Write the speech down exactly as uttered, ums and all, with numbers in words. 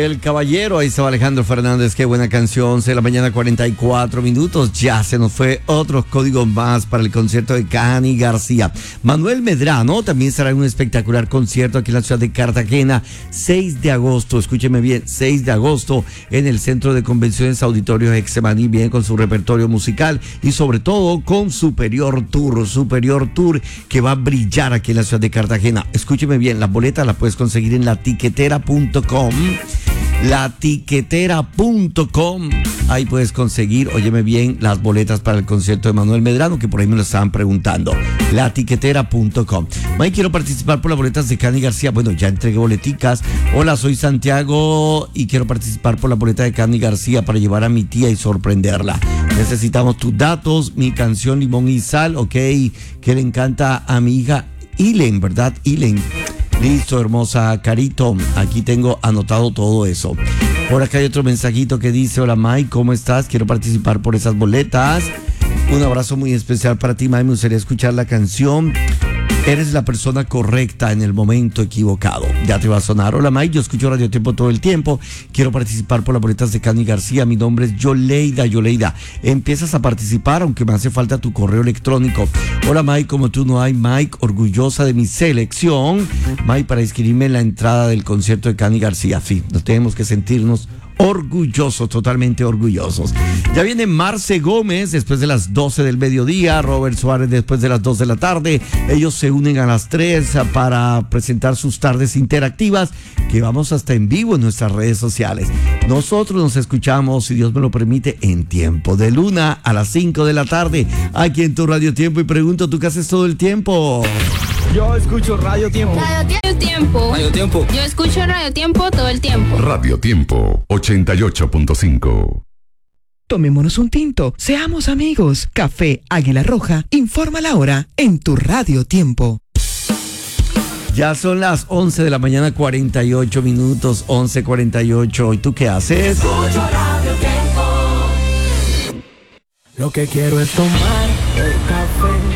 del Caballero. Ahí estaba Alejandro Fernández. Qué buena canción. seis de la mañana, cuarenta y cuatro minutos. Ya se nos fue otros códigos más para el concierto de Cani García. Manuel Medrano también estará en un espectacular concierto aquí en la ciudad de Cartagena. seis de agosto, escúcheme bien, seis de agosto en el Centro de Convenciones Auditorios Hexemaní. Viene con su repertorio musical y sobre todo con Superior Tour. Superior Tour que va a brillar aquí en la ciudad de Cartagena. Escúcheme bien, las boletas las puedes conseguir en la tiquetera punto com. la tiquetera punto com. Ahí puedes conseguir, óyeme bien, las boletas para el concierto de Manuel Medrano, que por ahí me lo estaban preguntando. la tiquetera punto com. Mike, quiero participar por las boletas de Cani García. Bueno, ya entregué boleticas. Hola, soy Santiago y quiero participar por la boleta de Cani García para llevar a mi tía y sorprenderla. Necesitamos tus datos, mi canción Limón y Sal, ok, que le encanta a mi hija Ilen, ¿verdad? Ilen. Listo, hermosa Carito. Aquí tengo anotado todo eso. Por acá hay otro mensajito que dice: hola Mike, ¿cómo estás? Quiero participar por esas boletas. Un abrazo muy especial para ti, Mike. Me gustaría escuchar la canción. Eres la persona correcta en el momento equivocado. Ya te va a sonar. Hola Mike, yo escucho Radio Tiempo todo el tiempo. Quiero participar por las boletas de Cani García. Mi nombre es Yoleida. Yoleida, empiezas a participar, aunque me hace falta tu correo electrónico. Hola Mike, como tú no hay, Mike, orgullosa de mi selección. Mike, para inscribirme en la entrada del concierto de Cani García. Sí, nos tenemos que sentirnos orgullosos, totalmente orgullosos. Ya viene Marce Gómez después de las doce del mediodía, Robert Suárez después de las dos de la tarde. Ellos se unen a las tres para presentar sus tardes interactivas, que vamos hasta en vivo en nuestras redes sociales. Nosotros nos escuchamos, si Dios me lo permite, en Tiempo de Luna a las cinco de la tarde, aquí en tu Radio Tiempo. Y pregunto, ¿tú qué haces todo el tiempo? Yo escucho Radio Tiempo. Radio Tiempo. Radio Tiempo. Yo escucho Radio Tiempo todo el tiempo. Radio Tiempo, ochenta y ocho punto cinco. Tomémonos un tinto, seamos amigos. Café Águila Roja informa la hora en tu Radio Tiempo. Ya son las once de la mañana, cuarenta y ocho minutos, once cuarenta y ocho. ¿Y tú qué haces? Escucho Radio Tiempo. Lo que quiero es tomar el café